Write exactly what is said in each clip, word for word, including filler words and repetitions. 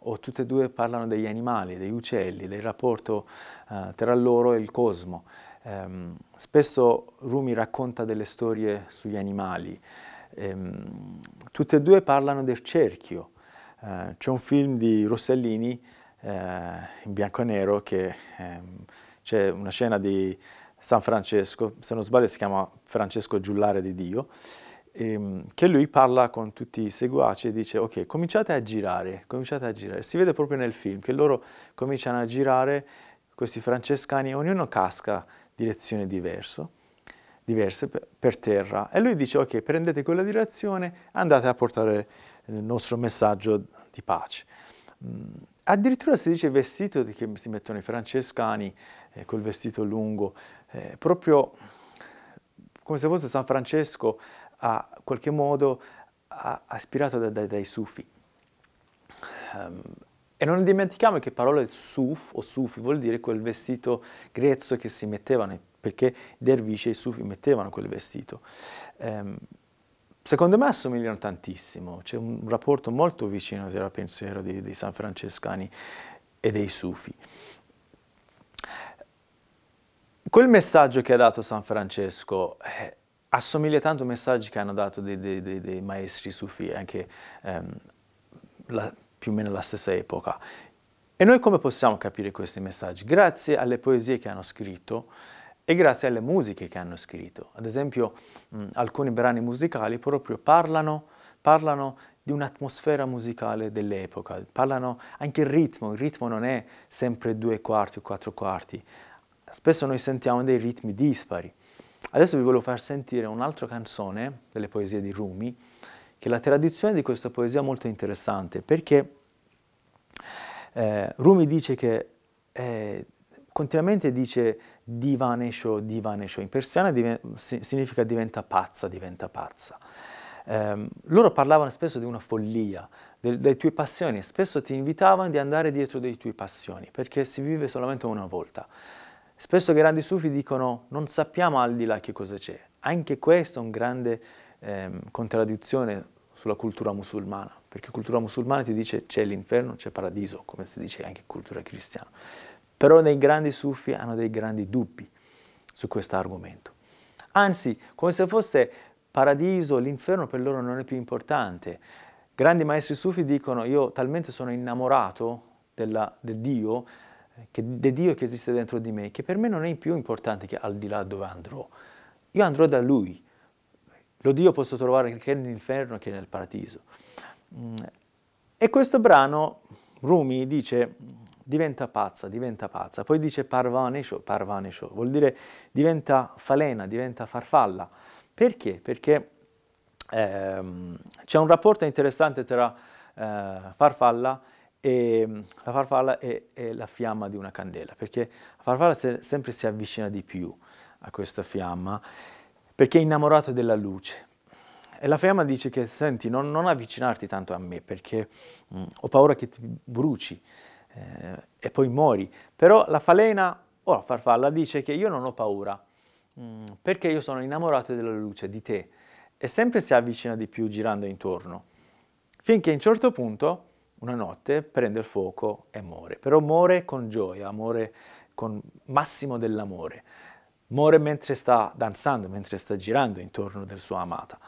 o tutte e due parlano degli animali, degli uccelli, del rapporto uh, tra loro e il cosmo. Um, spesso Rumi racconta delle storie sugli animali. Um, tutte e due parlano del cerchio. Uh, c'è un film di Rossellini uh, in bianco e nero che um, c'è una scena di San Francesco, se non sbaglio si chiama Francesco Giullare di Dio, ehm, che lui parla con tutti i seguaci e dice ok, cominciate a girare, cominciate a girare. Si vede proprio nel film che loro cominciano a girare, questi francescani, ognuno casca direzione diverso, diverse per, per terra e lui dice ok, prendete quella direzione, andate a portare il nostro messaggio di pace. Mm, addirittura si dice il vestito che si mettono i francescani, eh, quel vestito lungo, eh, proprio come se fosse San Francesco, a qualche modo ha, ha ispirato da, da, dai sufi. Um, e non dimentichiamo che parola suf o sufi vuol dire quel vestito grezzo che si mettevano, perché i dervisci e i sufi mettevano quel vestito. Um, secondo me assomigliano tantissimo, c'è un rapporto molto vicino tra il pensiero dei, dei San Francescani e dei sufi. Quel messaggio che ha dato San Francesco eh, assomiglia tanto ai messaggi che hanno dato dei, dei, dei, dei maestri sufi, anche ehm, la, più o meno alla stessa epoca. E noi come possiamo capire questi messaggi? Grazie alle poesie che hanno scritto e grazie alle musiche che hanno scritto. Ad esempio, mh, alcuni brani musicali proprio parlano, parlano di un'atmosfera musicale dell'epoca, parlano anche il ritmo, il ritmo non è sempre due quarti o quattro quarti. Spesso noi sentiamo dei ritmi dispari. Adesso vi voglio far sentire un'altra canzone delle poesie di Rumi, che la traduzione di questa poesia è molto interessante, perché eh, Rumi dice che, eh, continuamente dice divanesho, divanesho, in persiano diven- significa diventa pazza, diventa pazza. Eh, loro parlavano spesso di una follia, delle, delle tue passioni, spesso ti invitavano di andare dietro delle tue passioni, perché si vive solamente una volta. Spesso i grandi sufi dicono non sappiamo al di là che cosa c'è. Anche questo è un grande ehm, contraddizione sulla cultura musulmana, perché la cultura musulmana ti dice c'è l'inferno, c'è il paradiso, come si dice anche in cultura cristiana. Però dei grandi sufi hanno dei grandi dubbi su questo argomento. Anzi, come se fosse paradiso, l'inferno per loro non è più importante. Grandi maestri sufi dicono io talmente sono innamorato della, del Dio, che, del Dio che esiste dentro di me, che per me non è più importante che al di là dove andrò. Io andrò da Lui. Lo Dio posso trovare che nell'inferno che nel paradiso. E questo brano, Rumi dice, diventa pazza, diventa pazza. Poi dice parvanesho, parvanesho, vuol dire diventa falena, diventa farfalla. Perché? Perché ehm, c'è un rapporto interessante tra eh, farfalla e la farfalla è, è la fiamma di una candela, perché la farfalla se, sempre si avvicina di più a questa fiamma, perché è innamorato della luce. E la fiamma dice che, senti, non, non avvicinarti tanto a me, perché mh, ho paura che ti bruci eh, e poi muori. Però la falena, o la farfalla, dice che io non ho paura, mh, perché io sono innamorato della luce, di te. E sempre si avvicina di più girando intorno, finché a un certo punto, una notte, prende il fuoco e muore. Però muore con gioia, muore con massimo dell'amore. Muore mentre sta danzando, mentre sta girando intorno del suo amata.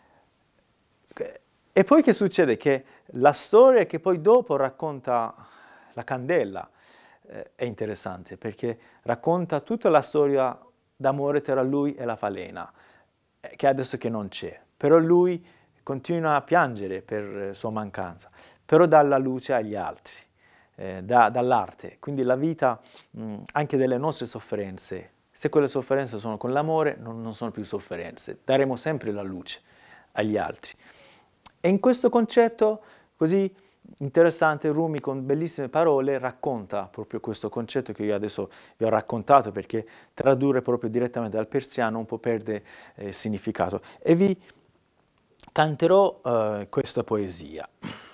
E poi che succede? Che la storia che poi dopo racconta la candela eh, è interessante, perché racconta tutta la storia d'amore tra lui e la falena, eh, che adesso che non c'è. Però lui continua a piangere per sua mancanza, però dà la luce agli altri, eh, da, dall'arte. Quindi la vita, mh, anche delle nostre sofferenze, se quelle sofferenze sono con l'amore, non, non sono più sofferenze, daremo sempre la luce agli altri. E in questo concetto così interessante, Rumi con bellissime parole racconta proprio questo concetto che io adesso vi ho raccontato, perché tradurre proprio direttamente dal persiano un po' perde eh, significato. E vi canterò eh, questa poesia.